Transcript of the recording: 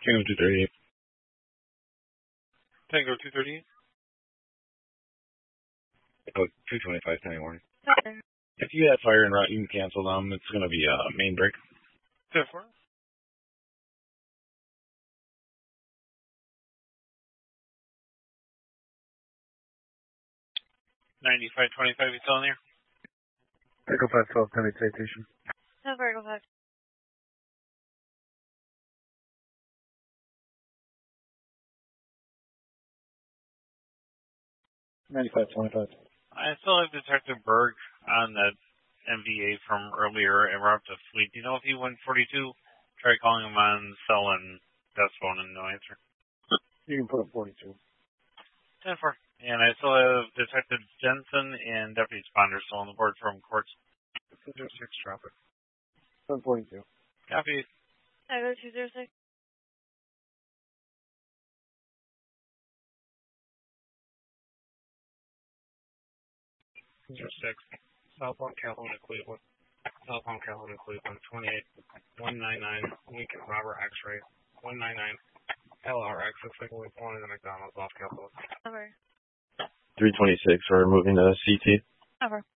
Tango 238. Tango 238. Oh, 225, 10 warning. Okay. If you have fire en route, you can cancel them. It's going to be a main break. 10-4. 9525, you still in there? Echo 512, 10 citation. No, Virgo 5. I still have Detective Berg on that MVA from earlier and we're up to Fleet. Do you know if he went 42? Try calling him on cell and desk phone and no answer. You can put up 42. 10-4. And I still have Detective Jensen and Deputy Sponder still on the board from courts. 6, drop it. 742. Copy. Tango 206. 06, southbound Calhoun to Cleveland. Southbound Calhoun to Cleveland, 28199, Lincoln Robert X-ray, 199, LRX, looks like we're going to the McDonald's off Capitol. Over. 326, we're moving to CT. Over.